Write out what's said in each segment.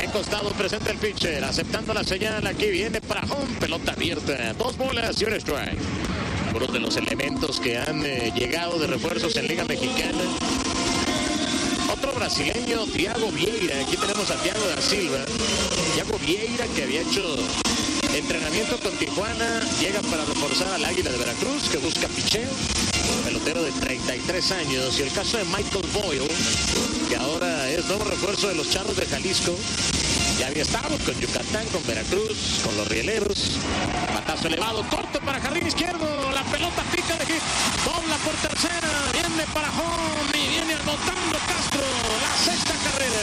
costado presenta el pitcher, aceptando la señal. Aquí viene para home, pelota abierta, 2 bolas y un strike. Uno de los elementos que han llegado de refuerzos en Liga Mexicana. Otro brasileño, Thiago Vieira. Aquí tenemos a Thiago da Silva. Thiago Vieira, que había hecho entrenamiento con Tijuana, llega para reforzar al Águila de Veracruz, que busca picheo. Pelotero de 33 años. Y el caso de Michael Boyle, que ahora es nuevo refuerzo de los Charros de Jalisco. Ya había estado con Yucatán, con Veracruz, con los Rieleros. Batazo elevado, corto para jardín izquierdo. La pelota pica de hit. Dobla por tercera. Viene para home y viene anotando Castro. La 6ª carrera.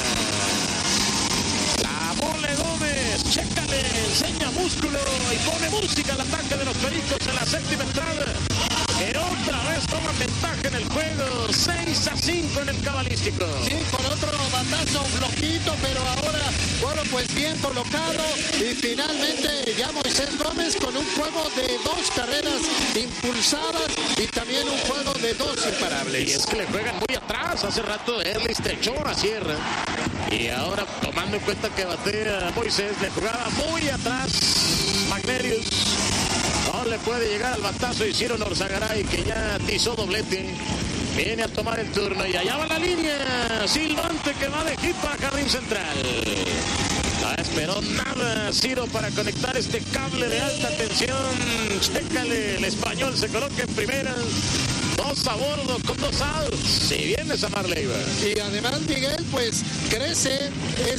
La Mole Gómez. Chécale, enseña músculo y pone música al ataque de los Pericos en la 7ª entrada. Que otra vez toma ventaja en el juego, 6-5 en el cabalístico. Sí, con otro batazo flojito, pero ahora, bueno, pues bien colocado. Y finalmente ya Moisés Gómez con un juego de 2 carreras impulsadas y también un juego de 2 imparables. Y es que le juegan muy atrás. Hace rato Erlis te echó a sierra. Y ahora, tomando en cuenta que batea Moisés, le jugaba muy atrás Magnerius. No le puede llegar al batazo y Ciro Norzagaray, que ya atizó doblete. Viene a tomar el turno y allá va la línea. Silvante que va de hit para jardín central. No esperó nada Ciro para conectar este cable de alta tensión. Chécale, el español se coloca en primera. 2 a bordo con 2 outs. Si viene Samar Leiva. Y además, Miguel, pues crece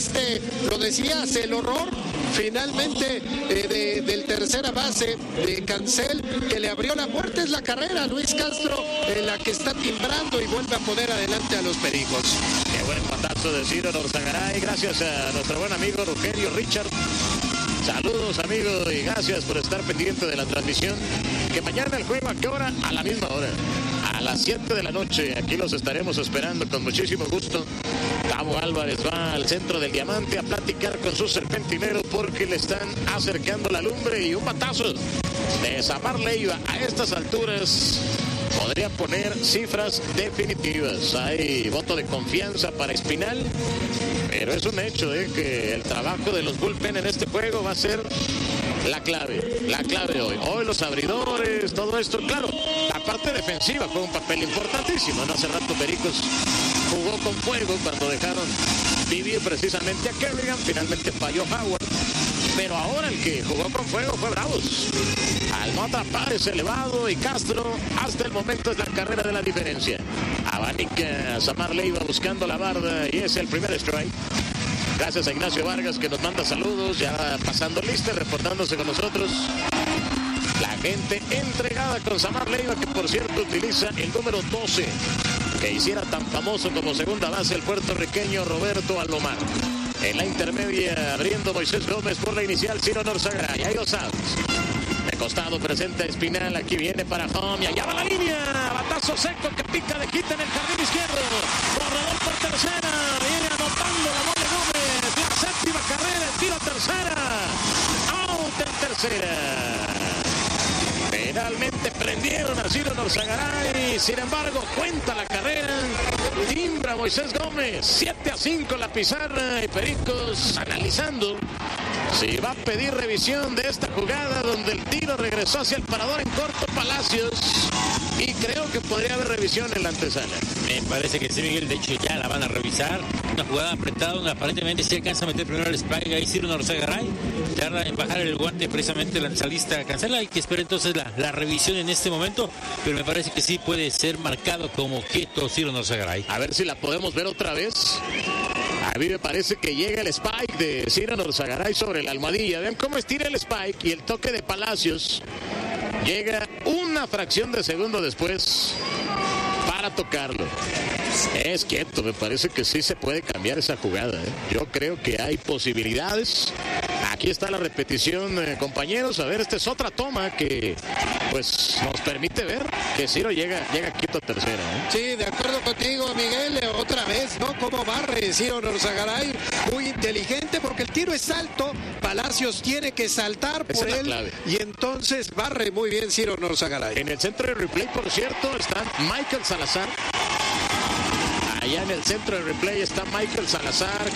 lo decías, el horror finalmente del tercera base de Cancel, que le abrió la puerta. Es la carrera Luis Castro, en la que está timbrando y vuelve a poner adelante a los Pericos. Qué buen patazo de Ciro Norzagaray. Gracias a nuestro buen amigo Rogelio Richard. Saludos, amigo, y gracias por estar pendiente de la transmisión. Que mañana el juego, ¿a qué hora? A la misma hora. A las 7 de la noche. Aquí los estaremos esperando con muchísimo gusto. Tavo Álvarez va al centro del diamante a platicar con su serpentinero porque le están acercando la lumbre, y un batazo de Samar Leiva a estas alturas podría poner cifras definitivas. Hay voto de confianza para Espinal, pero es un hecho que el trabajo de los bullpen en este juego va a ser la clave hoy. Hoy los abridores, todo esto, claro, la parte defensiva fue un papel importantísimo, ¿no? Hace rato Pericos jugó con fuego cuando dejaron vivir precisamente a Kerrigan, finalmente falló Howard, pero ahora el que jugó con fuego fue Bravos. Al no atrapar ese elevado, y Castro hasta el momento es la carrera de la diferencia. Abanica Samar Leiva buscando la barda y es el primer strike. Gracias a Ignacio Vargas, que nos manda saludos, ya pasando lista, reportándose con nosotros. La gente entregada con Samar Leiva, que por cierto utiliza el número 12, que hiciera tan famoso como segunda base el puertorriqueño Roberto Alomar. En la intermedia, abriendo Moisés Gómez por la inicial, Ciro Norzagaray. Hay 2 outs. De costado presenta Espinal, aquí viene para home y allá va la línea. Batazo seco que pica de hit en el jardín izquierdo. Corredor por tercera, viene anotando la Mole Gómez. La 7ª carrera, el tiro a tercera. Out en tercera. Finalmente prendieron a Ciro Norzagaray. Sin embargo, cuenta la carrera. Timbra Moisés Gómez. 7-5 la pizarra. Y Pericos analizando si va a pedir revisión de esta jugada, donde el tiro regresó hacia el parador en corto Palacios. Y creo que podría haber revisión en la antesala. Me parece que sí, Miguel. De hecho, ya la van a revisar. Una jugada apretada, donde aparentemente sí alcanza a meter primero el spike. Ahí Ciro Norzagaray tarda en bajar el guante precisamente la analizalista Cancela. Hay que esperar entonces la revisión en este momento, pero me parece que sí puede ser marcado como quieto Ciro Norzagaray. A ver si la podemos ver otra vez. A mí me parece que llega el spike de Ciro Norzagaray sobre la almohadilla. Vean cómo estira el spike, y el toque de Palacios llega una fracción de segundo después para tocarlo. Es quieto, me parece que sí se puede cambiar esa jugada. Yo creo que hay posibilidades. Aquí está la repetición, compañeros. A ver, esta es otra toma que pues nos permite ver que Ciro llega quieto a tercera. Sí, de acuerdo contigo, Miguel. Otra vez, ¿no? Como barre Ciro Norzagaray. Muy inteligente, porque el tiro es alto. Palacios tiene que saltar por él. Clave. Y entonces barre muy bien Ciro Norzagaray. En el centro de replay, por cierto, está Michael Salazar. Allá en el centro de replay está Michael Salazar,